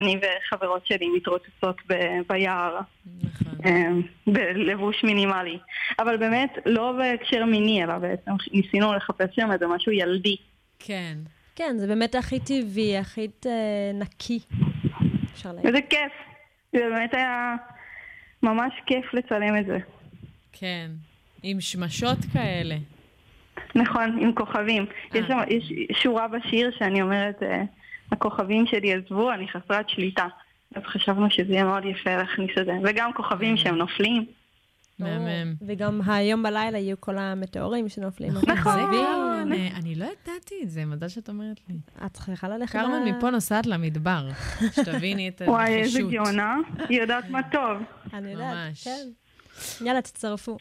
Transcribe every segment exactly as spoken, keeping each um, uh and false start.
אני וחברות שלי מתרוצצות ב- ביער, נכון. אה, בלבוש מינימלי. אבל באמת לא בהקשר מיני, אלא בעצם ניסינו לחפש שם איזה משהו ילדי. כן. כן, זה באמת הכי טבעי, הכי אה, נקי. אפשר להגיד. וזה כיף. זה באמת היה ממש כיף לצלם את זה. כן. עם שמשות כאלה. נכון, עם כוכבים. יש, שם, יש שורה בשיר שאני אומרת, אה, הכוכבים שלי עזבו, אני חסרת שליטה. אז חשבנו שזה יהיה מאוד יפה להכניס את זה. וגם כוכבים שהם נופלים. מהמם. וגם היום בלילה יהיו כל המטאורים שנופלים. נכון. אני לא ידעתי את זה, מזל שאת אומרת לי. את צריכה ללכת... קרמן מפה נוסעת למדבר. שתביני את הנחישות. וואי, איזה גאונה. היא יודעת מה טוב. אני יודעת, ממש. כן. יאללה, תצטרפו.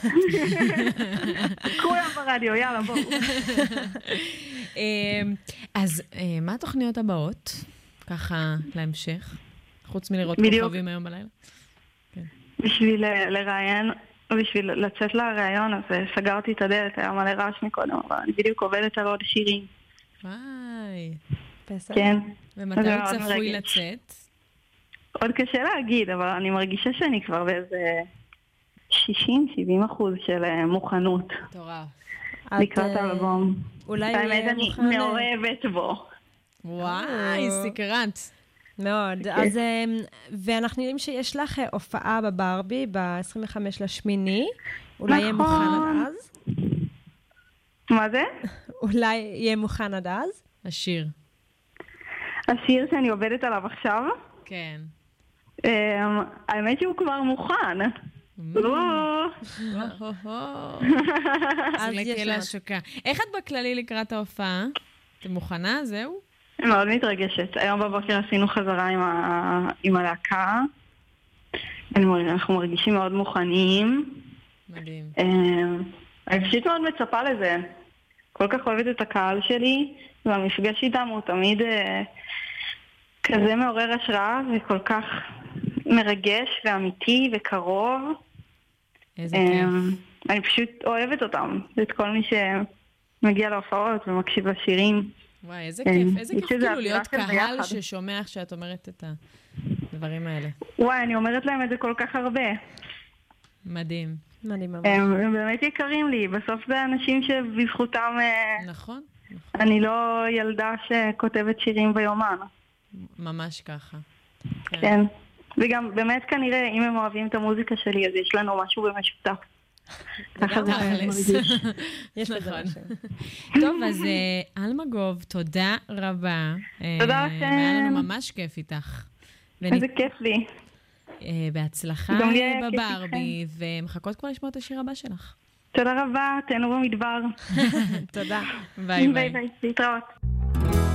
כולם ברדיו, יאללה, בואו. אז מה התוכניות הבאות? ככה להמשך? חוץ מלראות בדיוק. כוכבים היום בלילה? בשביל אה, לראיין, בשביל לצאת לראיון, אז אה, סגרתי את הדלת, היה מלא רעש מקודם, אבל אני בדיוק עובדת על עוד שירים. וואי. בסדר. כן. ומתי זה הוא מאוד צפוי מרגש. לצאת? עוד קשה להגיד, אבל אני מרגישה שאני כבר באיזה שישים שבעים אחוז של אה, מוכנות מטורף. את, לקראת אה, האלבום. אולי האמת, יהיה אני מוכן, אה, מעורבת בו. וואי, סקרנט. מאוד. אז, אה, ואנחנו יודעים שיש לך אה, הופעה בברבי ב-עשרים וחמישה לשמיני. אולי יהיה מוכן נכון. עד אז? מה זה? אולי יהיה מוכן עד אז? השיר. השיר שאני עובדת עליו עכשיו, כן. אה, האמת שהוא כבר מוכן. אז יש לכה לנו. להשקה. איך את בכללי לקראת ההופעה? אתם מוכנה? זהו? אני מאוד מתרגשת. היום בבוקר עשינו חזרה עם, ה... עם הלהקה. אני מר- אנחנו מרגישים מאוד מוכנים. מדהים. אה, אני פשוט מאוד מצפה לזה. כל כך אוהבת את הקהל שלי, והמפגש איתם הוא תמיד אה, כזה מעורר השראה וכל כך מרגש ואמיתי וקרוב. איזה אה, כיף. אני פשוט אוהבת אותם, את כל מי שמגיע להופעות ומקשיב לשירים. וואי, איזה כן. כיף. איזה יש כיף איזה כאילו אווירה להיות של קהל ביחד. ששומע שאת אומרת את הדברים האלה. וואי, אני אומרת להם את זה כל כך הרבה. מדהים. מדהים ממש. הם, הם באמת יקרים לי. בסוף זה אנשים שבזכותם אה, נכון? אני לא ילדה שכותבת שירים ביומן. ממש ככה. כן. וגם באמת כנראה, אם הם אוהבים את המוזיקה שלי, אז יש לנו משהו במשותף. ככה זה תכלס. מרגיש. יש לזה נכון. משהו. טוב, אז אה, אלמגוב, תודה רבה. אה, תודה לכם. היה לנו ממש כיף איתך. איזה כיף לי. אה, בהצלחה גם לי אה, היה כיף בברבי, ומחכות כבר לשמוע את השיר הבא שלך. תודה רבה, תהנו במדבר. תודה. ביי ביי. ביי ביי, להתראות.